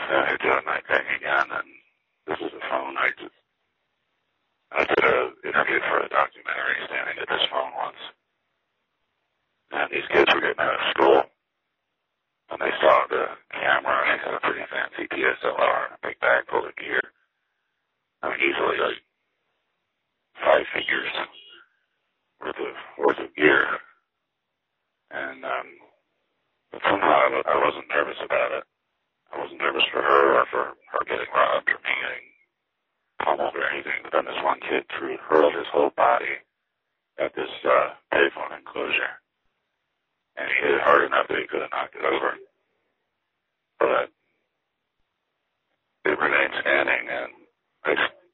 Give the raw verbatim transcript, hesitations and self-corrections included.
then I do a night thing again, and this is the phone. I just, I did an interview for a documentary standing at this phone once, and these kids were getting out of school, and they saw the camera, and they had a pretty fancy D S L R and a big bag full of gear. I mean, easily like five figures worth of, worth of gear. And, um, but somehow I wasn't nervous about it. I wasn't nervous for her or for her getting robbed or me getting pummeled or anything. But then this one kid threw, hurled his whole body at this, uh, payphone enclosure. And he hit it hard enough that he could have knocked it over. But it remained standing, and I